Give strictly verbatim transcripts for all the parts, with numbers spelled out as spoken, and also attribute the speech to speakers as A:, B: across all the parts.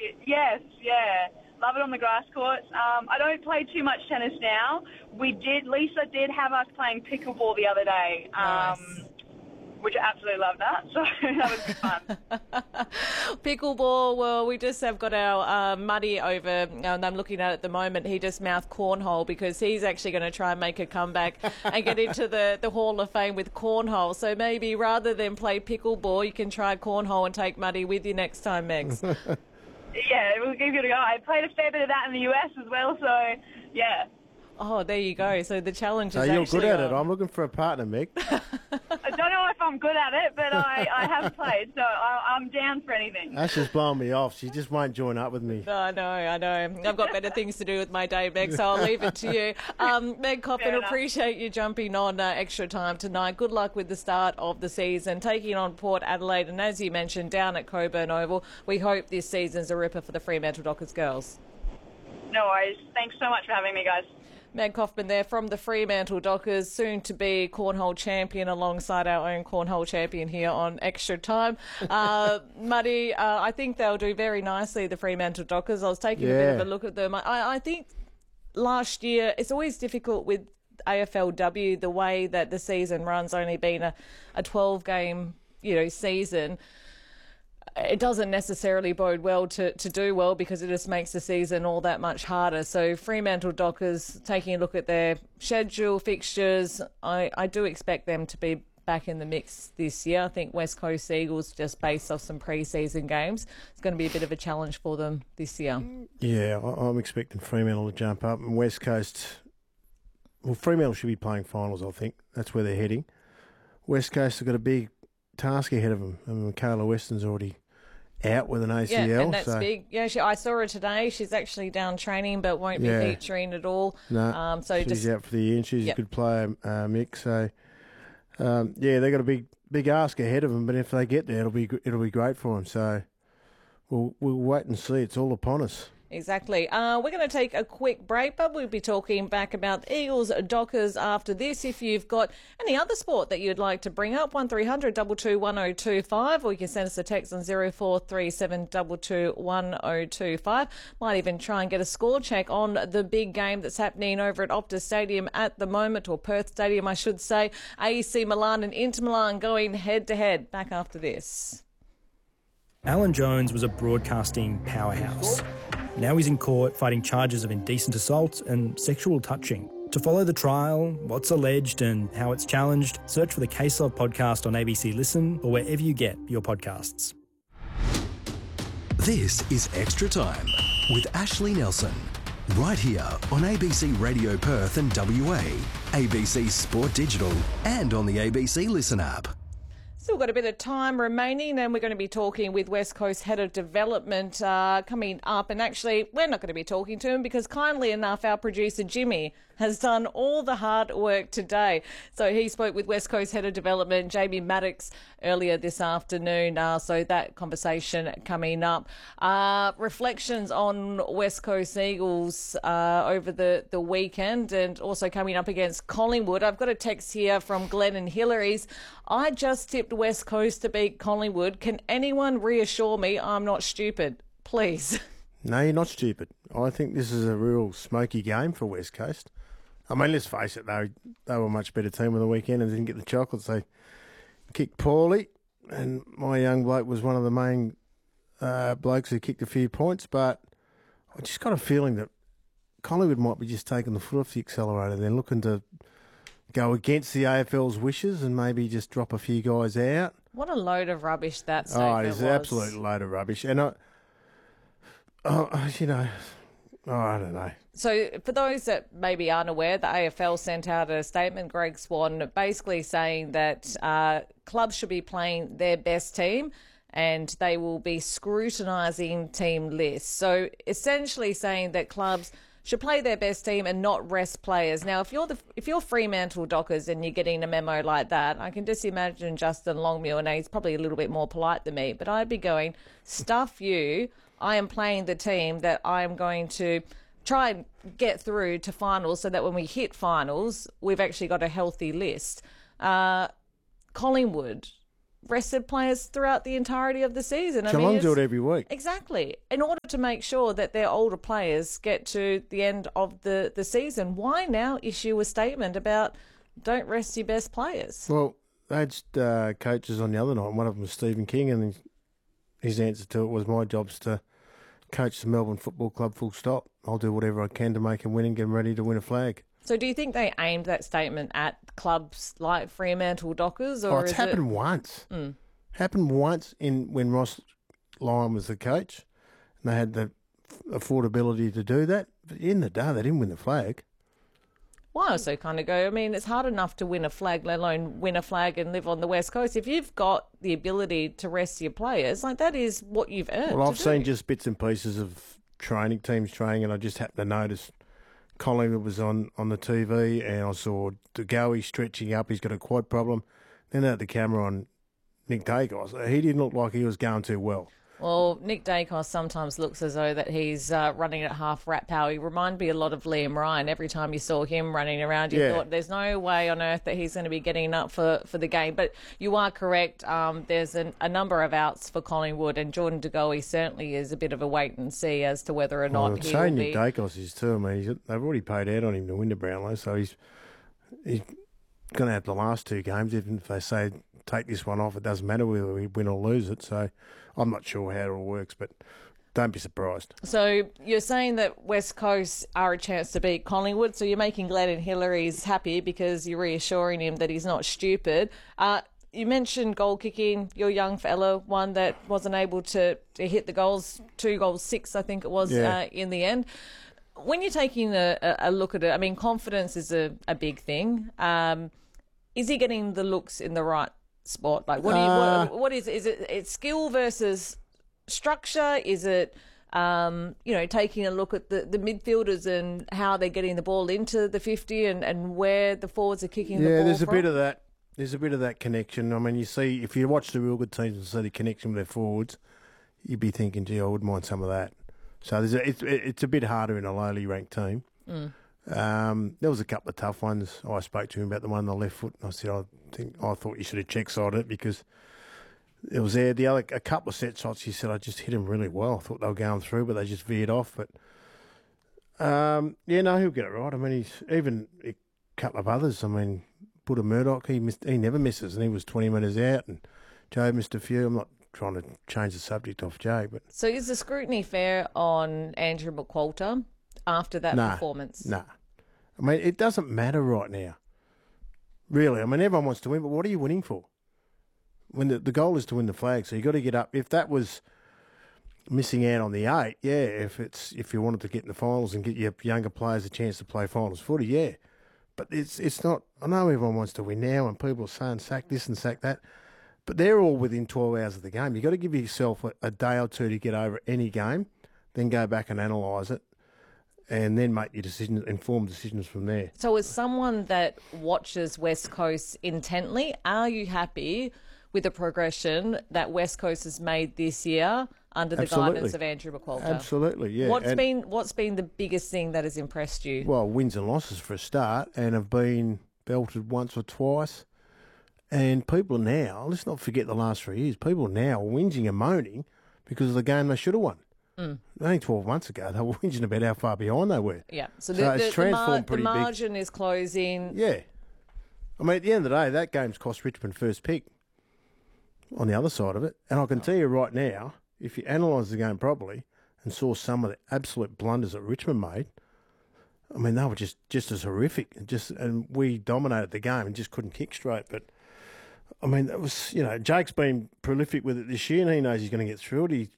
A: Yes, yeah. Love it on the grass courts. Um, I don't play too much tennis now. We did, Lisa did have us playing pickleball the other day.
B: Nice.
A: Um, which I absolutely love that. So that was good fun.
B: Pickleball, well, we just have got our uh, Muddy over, and I'm looking at it at the moment. He just mouthed cornhole because he's actually going to try and make a comeback and get into the, the Hall of Fame with cornhole. So maybe rather than play pickleball, you can try cornhole and take Muddy with you next time, Megs.
A: Yeah, we'll give it a go. I played a fair bit of that in the U S as well, so yeah.
B: Oh, there you go. So the challenge
C: So
B: is
C: you're
B: actually
C: good at
B: on.
C: it. I'm looking for a partner, Meg.
A: I don't know if I'm good at it, but I, I have played, so I, I'm down for anything.
C: Ash is blowing me off. She just won't join up with me.
B: I know, I know. I've got better things to do with my day, Meg, so I'll leave it to you. Um, Meg Coppin, appreciate you jumping on uh, extra time tonight. Good luck with the start of the season, taking on Port Adelaide, and as you mentioned, down at Coburn Oval. We hope this season's a ripper for the Fremantle Dockers girls.
A: No worries. Thanks so much for having me, guys.
B: Meg Kaufman there from the Fremantle Dockers, soon to be cornhole champion alongside our own cornhole champion here on Extra Time. Uh, Muddy, uh, I think they'll do very nicely, the Fremantle Dockers. I was taking
C: Yeah.
B: a bit of a look at them. I, I think last year, it's always difficult with A F L W, the way that the season runs, only being a, a twelve-game you know, season. It doesn't necessarily bode well to, to do well because it just makes the season all that much harder. So Fremantle Dockers, taking a look at their schedule, fixtures, I, I do expect them to be back in the mix this year. I think West Coast Eagles, just based off some pre-season games, it's going to be a bit of a challenge for them this year.
C: Yeah, I- I'm expecting Fremantle to jump up. And West Coast, well, Fremantle should be playing finals, I think. That's where they're heading. West Coast have got a big task ahead of them. I mean, Michaela Weston's already out with an A C L.
B: Yeah, and that's
C: so.
B: big. Yeah, she, I saw her today. She's actually down training, but won't be
C: Yeah.
B: featuring at all.
C: No,
B: um, so
C: she's
B: just
C: out for the year, and she's
B: Yep.
C: a good player, uh, Mick. So, um, yeah, they've got a big, big ask ahead of them. But if they get there, it'll be, it'll be great for them. So, we'll, we'll wait and see. It's all upon us.
B: Exactly. Uh, we're going to take a quick break, but we'll be talking back about Eagles, Dockers after this. If you've got any other sport that you'd like to bring up, one three hundred two two one oh two five, or you can send us a text on zero four three seven two two one oh two five. Might even try and get a score check on the big game that's happening over at Optus Stadium at the moment, or Perth Stadium, I should say. A C Milan and Inter Milan going head-to-head. Back after this.
D: Alan Jones was a broadcasting powerhouse. Now he's in court fighting charges of indecent assault and sexual touching. To follow the trial, what's alleged and how it's challenged, search for the Case Of podcast on A B C Listen or wherever you get your podcasts.
E: This is Extra Time with Ashley Nelson. Right here on A B C Radio Perth and W A, A B C Sport Digital and on the A B C Listen app.
B: Still got a bit of time remaining, and we're going to be talking with West Coast Head of Development uh, coming up. And actually, we're not going to be talking to him because, kindly enough, our producer Jimmy has done all the hard work today. So he spoke with West Coast Head of Development, Jamie Maddox, earlier this afternoon. Uh, so that conversation coming up. Uh, reflections on West Coast Eagles uh, over the, the weekend, and also coming up against Collingwood. I've got a text here from Glenn and Hillary's. I just tipped West Coast to beat Collingwood. Can anyone reassure me I'm not stupid? Please.
C: No, you're not stupid. I think this is a real smoky game for West Coast. I mean, let's face it, they, they were a much better team on the weekend and didn't get the chocolates. They kicked poorly, and my young bloke was one of the main uh, blokes who kicked a few points, but I just got a feeling that Collingwood might be just taking the foot off the accelerator, then looking to go against the A F L's wishes and maybe just drop a few guys out.
B: What a load of rubbish that statement
C: Oh, it's
B: was.
C: an absolute load of rubbish. And, I, oh, you know, oh, I don't know.
B: So for those that maybe aren't aware, the A F L sent out a statement, Greg Swan, basically saying that uh, clubs should be playing their best team and they will be scrutinising team lists. So essentially saying that clubs should play their best team and not rest players. Now, if you're the if you're Fremantle Dockers and you're getting a memo like that, I can just imagine Justin Longmuir, and he's probably a little bit more polite than me, but I'd be going, stuff you, I am playing the team that I am going to try and get through to finals so that when we hit finals, we've actually got a healthy list. Uh, Collingwood, rested players throughout the entirety of the season. I
C: Geelong
B: mean,
C: do it
B: it's-
C: every week.
B: Exactly. In order to make sure that their older players get to the end of the, the season, why now issue a statement about don't rest your best players?
C: Well, they had uh, coaches on the other night, and one of them was Stephen King, and his, his answer to it was, my job's to coach the Melbourne Football Club full stop. I'll do whatever I can to make them win and get them ready to win a flag.
B: So do you think they aimed that statement at clubs like Fremantle Dockers? Or
C: Oh, it's
B: is
C: happened
B: it...
C: once.
B: Mm.
C: Happened once in when Ross Lyon was the coach, and they had the affordability to do that. But in the day, they didn't win the flag.
B: Well, I also kind of go, I mean, it's hard enough to win a flag, let alone win a flag and live on the West Coast. If you've got the ability to rest your players, like that is what you've earned.
C: Well, I've
B: to
C: seen
B: do.
C: just bits and pieces of training, teams training, and I just happened to notice Collingwood was on, on the T V, and I saw DeGoey stretching up. He's got a quad problem. Then they had the camera on Nick Dacos. He didn't look like he was going too well.
B: Well, Nick Dacos sometimes looks as though that he's uh, running at half rat power. He reminded me a lot of Liam Ryan. Every time you saw him running around, you
C: Yeah.
B: thought there's no way on earth that he's going to be getting up for, for the game. But you are correct. Um, there's an, a number of outs for Collingwood, and Jordan De Goey certainly is a bit of a wait and see as to whether or not
C: Well,
B: he
C: say
B: will
C: Nick
B: be.
C: Dacos is too. I mean, he's, they've already paid out on him to win the Brownlow, so he's he's going to have the last two games. Even if they say take this one off, it doesn't matter whether we win or lose it. So I'm not sure how it all works, but don't be surprised.
B: So you're saying that West Coast are a chance to beat Collingwood, so you're making Glenn Hillary's happy because you're reassuring him that he's not stupid. Uh, you mentioned goal kicking, your young fella, one that wasn't able to, to hit the goals, two goals, six, I think it was,
C: Yeah.
B: uh, in the end. When you're taking a, a look at it, I mean, confidence is a, a big thing. Um, is he getting the looks in the right spot? Like, what do you,
C: Uh,
B: what, what is it? Is it it's skill versus structure? Is it, um, you know, taking a look at the, the midfielders and how they're getting the ball into the fifty and, and where the forwards are kicking the
C: Yeah,
B: ball
C: there's a
B: from?
C: bit of that. There's a bit of that connection. I mean, you see, if you watch the real good teams and see the connection with their forwards, you'd be thinking, gee, I wouldn't mind some of that. So there's a, it's, it's a bit harder in a lowly ranked team.
B: Mm.
C: Um, there was a couple of tough ones. I spoke to him about the one on the left foot, and I said, I think I thought you should have check sided it because it was there. The other a couple of set shots, he said, I just hit him really well. I thought they were going through, but they just veered off. But um, yeah, no, he'll get it right. I mean, he's even a couple of others. I mean, Buddha Murdoch, he missed, he never misses, and he was twenty metres out, and Joe missed a few. I'm not trying to change the subject off Jay, but
B: So is the scrutiny fair on Andrew McQualter after that
C: nah,
B: performance?
C: Nah. I mean, it doesn't matter right now. Really. I mean, everyone wants to win, but what are you winning for? When the, the goal is to win the flag, so you've got to get up. If that was missing out on the eight, yeah, if it's if you wanted to get in the finals and get your younger players a chance to play finals footy, yeah. But it's it's not. I know everyone wants to win now, and people are saying sack this and sack that, but they're all within twelve hours of the game. You've got to give yourself a, a day or two to get over any game, then go back and analyse it, and then make your decisions, informed decisions from there.
B: So as someone that watches West Coast intently, are you happy with the progression that West Coast has made this year under the
C: Absolutely.
B: guidance of Andrew McQualter?
C: Absolutely, yeah.
B: What's
C: And-
B: been what's been the biggest thing that has impressed you?
C: Well, wins and losses for a start, and have been belted once or twice. And people now, let's not forget the last three years, people now are whinging and moaning because of the game they should have won.
B: Mm.
C: Only twelve months ago, they were whinging about how far behind they were.
B: Yeah, so,
C: So
B: the,
C: it's
B: the, the,
C: transformed
B: mar- the
C: pretty big.
B: margin is closing.
C: Yeah. I mean, at the end of the day, that game's cost Richmond first pick on the other side of it. And I can tell you right now, if you analyse the game properly and saw some of the absolute blunders that Richmond made, I mean, they were just, just as horrific. Just and we dominated the game and just couldn't kick straight. But, I mean, that was, you know, Jake's been prolific with it this year and he knows he's going to get through it. He,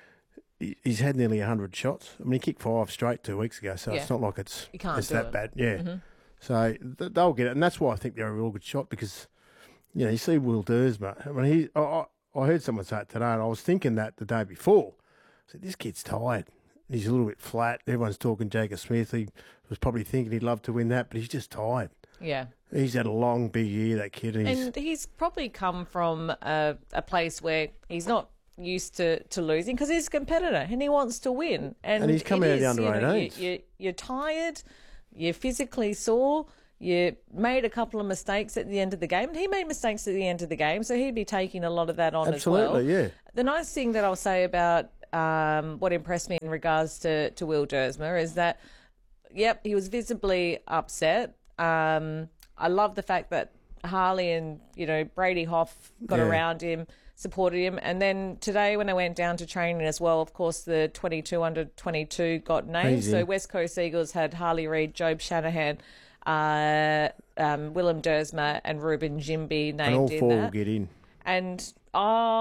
C: he He's had nearly one hundred shots. I mean, he kicked five straight two weeks ago, so
B: Yeah.
C: it's not like it's,
B: You can't
C: it's
B: do
C: that
B: it.
C: bad. Yeah.
B: Mhm.
C: So th- they'll get it. And that's why I think they're a real good shot because, you know, you see Will Dersma. I mean, he, I, I I heard someone say it today and I was thinking that the day before. I said, this kid's tired. He's a little bit flat. Everyone's talking Jacob Smith. He was probably thinking he'd love to win that, but he's just tired.
B: Yeah.
C: He's had a long, big year, that kid. And he's,
B: And he's probably come from a, a place where he's not used to, to losing because he's a competitor and he wants to win. And,
C: And he's come
B: it
C: out of the
B: is,
C: under
B: you know, you,
C: eighteens.
B: you, you're tired, you're physically sore, you made a couple of mistakes at the end of the game, and he made mistakes at the end of the game, so he'd be taking a lot of that on
C: Absolutely,
B: as well.
C: yeah.
B: The nice thing that I'll say about um, what impressed me in regards to, to Will Dersma is that, yep, he was visibly upset. Um, I love the fact that Harley and, you know, Brady Hoff got
C: Yeah.
B: around him, supported him. And then today when I went down to training as well, of course, the twenty-two under twenty-two got named.
C: Easy.
B: So West Coast Eagles had Harley Reid, Job Shanahan, uh, um, Willem Dersma and Ruben Jimby named
C: And all
B: in
C: four
B: that.
C: will get in.
B: And uh,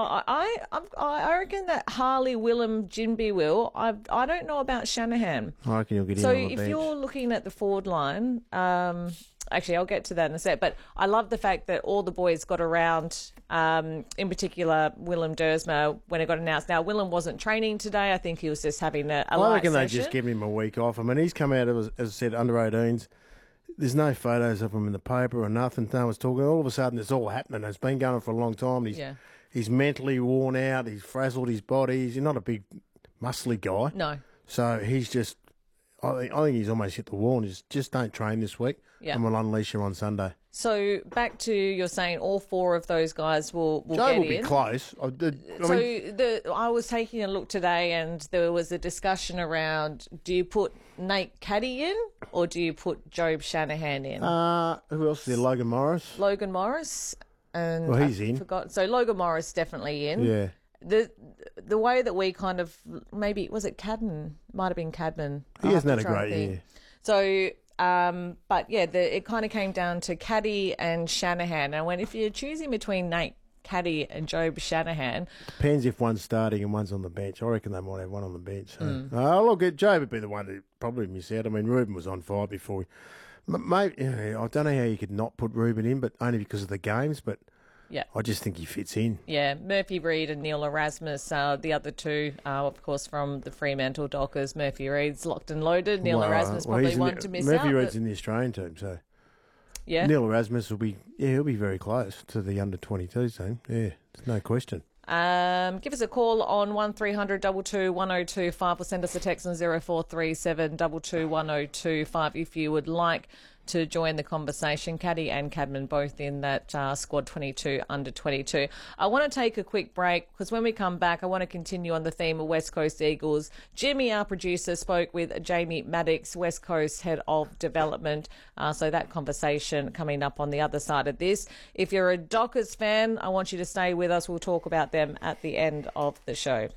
B: I, I, I reckon that Harley, Willem, Jimby will. I, I don't know about Shanahan.
C: I reckon you'll get
B: So
C: in on the
B: if
C: bench.
B: you're looking at the forward line, um, actually, I'll get to that in a sec. But I love the fact that all the boys got around. Um, in particular, Willem Dersma when it got announced. Now, Willem wasn't training today. I think he was just having a, a
C: I
B: light
C: reckon they
B: session.
C: just give him a week off. I mean, he's come out, as, as I said, under eighteens. There's no photos of him in the paper or nothing. No one's talking. All of a sudden, it's all happening. It's been going on for a long time. He's,
B: Yeah.
C: he's mentally worn out. He's frazzled his body. He's not a big, muscly guy.
B: No.
C: So he's just, I think, I think he's almost hit the wall and just, just don't train this week.
B: Yeah.
C: And we'll unleash you on Sunday.
B: So back to you're saying all four of those guys will, will
C: Joe
B: get
C: will
B: in.
C: be close. I, did, I
B: So
C: mean,
B: the I was taking a look today, and there was a discussion around: do you put Nate Caddy in, or do you put Job Shanahan in?
C: uh, who else is there? Logan Morris.
B: Logan Morris, and
C: Well, he's
B: I
C: in.
B: Forgot. So Logan Morris definitely in.
C: Yeah.
B: The the way that we kind of maybe was it Cadman? Might have been Cadman.
C: He
B: I'll
C: hasn't
B: have
C: had
B: to
C: a
B: try and
C: great
B: think.
C: year.
B: So. Um, but yeah, the, it kind of came down to Caddy and Shanahan. And when if you're choosing between Nate Caddy and Job Shanahan,
C: Depends if one's starting and one's on the bench. I reckon they might have one on the bench. So.
B: Mm.
C: Uh, look, at Joe would be the one to probably miss out. I mean, Ruben was on fire before. We, m- maybe yeah, I don't know how you could not put Ruben in, but only because of the games. But
B: yeah.
C: I just think he fits in.
B: Yeah, Murphy Reid and Neil Erasmus, uh, the other two, uh, of course, from the Fremantle Dockers. Murphy Reid's locked and loaded. Neil
C: Well,
B: Erasmus
C: well,
B: probably
C: he's in
B: one
C: the-
B: to miss
C: Murphy
B: out.
C: Reid's
B: but-
C: in the Australian team, so
B: yeah.
C: Neil Erasmus will be yeah he'll be very close to the under twenty-two team. Yeah, there's no question.
B: Um, give us a call on one three hundred two two one oh two five or send us a text on zero four three seven two two one oh two five if you would like to join the conversation. Caddy and Cadman both in that uh, squad twenty-two under twenty-two. I want to take a quick break because when we come back, I want to continue on the theme of West Coast Eagles. Jimmy, our producer, spoke with Jamie Maddox, West Coast Head of Development. Uh, so that conversation coming up on the other side of this. If you're a Dockers fan, I want you to stay with us. We'll talk about them at the end of the show.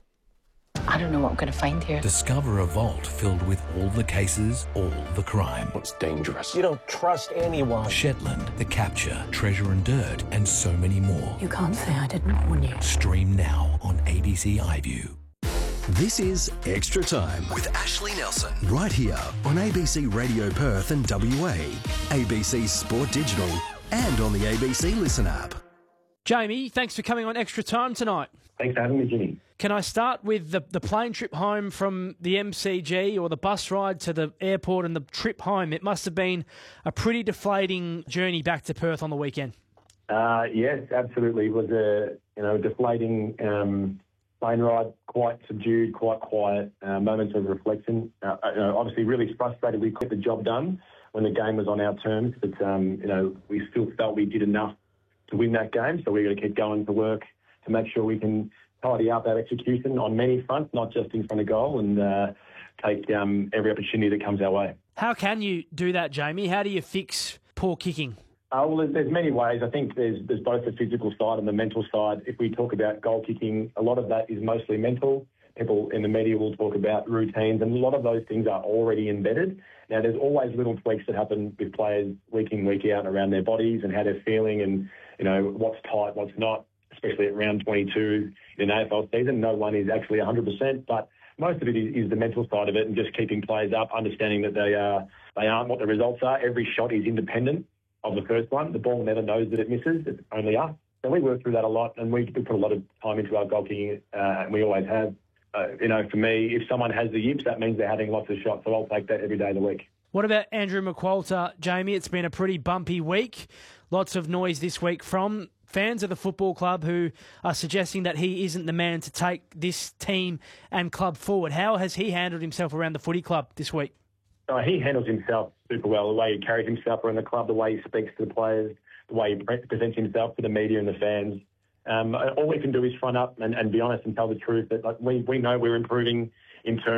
F: I don't know what I'm going to find here.
E: Discover a vault filled with all the cases, all the crime.
G: It's dangerous.
H: You don't trust anyone.
E: Shetland, The Capture, Treasure and Dirt, and so many more.
F: You can't say I didn't warn you.
E: Stream now on A B C iView. This is Extra Time with Ashley Nelson. Right here on A B C Radio Perth and W A, A B C Sport Digital, and on the A B C Listen app.
I: Jamie, thanks for coming on Extra Time tonight.
J: Thanks for having me, Jimmy.
I: Can I start with the, the plane trip home from the M C G or the bus ride to the airport and the trip home? It must have been a pretty deflating journey back to Perth on the weekend.
J: Uh, yes, absolutely. It was a you know deflating um, plane ride, quite subdued, quite quiet, uh, moments of reflection. Uh, you know, obviously, really frustrated we couldn't get the job done when the game was on our terms, but um, you know we still felt we did enough to win that game, so we're going to keep going to work to make sure we can tidy up our execution on many fronts, not just in front of goal, and uh, take um, every opportunity that comes our way.
I: How can you do that, Jamie? How do you fix poor kicking?
J: Uh, well, there's, there's many ways. I think there's there's both the physical side and the mental side. If we talk about goal kicking, a lot of that is mostly mental. People in the media will talk about routines, and a lot of those things are already embedded. Now, there's always little tweaks that happen with players week in, week out around their bodies and how they're feeling and, you know, what's tight, what's not, especially at round twenty-two in an A F L season. No one is actually one hundred percent, but most of it is, is the mental side of it and just keeping players up, understanding that they, are, they aren't what the results are. Every shot is independent of the first one. The ball never knows that it misses. It's only us. So we work through that a lot, and we, we put a lot of time into our goal kicking, uh, and we always have. Uh, you know, for me, if someone has the yips, that means they're having lots of shots, so I'll take that every day of the week.
I: What about Andrew McQualter, Jamie? It's been a pretty bumpy week. Lots of noise this week from fans of the football club who are suggesting that he isn't the man to take this team and club forward. How has he handled himself around the footy club this week?
J: Uh, he handles himself super well, the way he carries himself around the club, the way he speaks to the players, the way he pre- presents himself to the media and the fans. Um, all we can do is front up and, and be honest and tell the truth that like, we, we know we're improving internally.